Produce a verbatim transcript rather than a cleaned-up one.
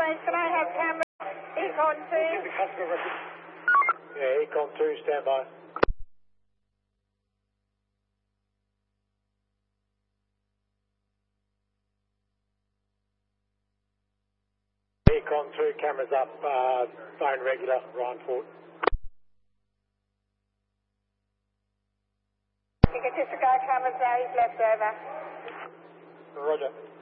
stage, can I have camera Econ two? Yeah, Econ two, stand by. Econ two, cameras up, uh, phone regular, Ryan Fort. You can disregard cameras now, he's left over. Roger.